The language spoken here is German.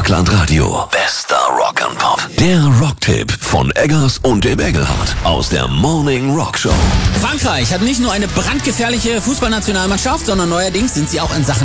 Rockland Radio. Bester Rock'n'Pop. Der Rocktipp von Eggers und dem Engelhardt aus der Morning Rock Show. Frankreich hat nicht nur eine brandgefährliche Fußballnationalmannschaft, sondern neuerdings sind sie auch in Sachen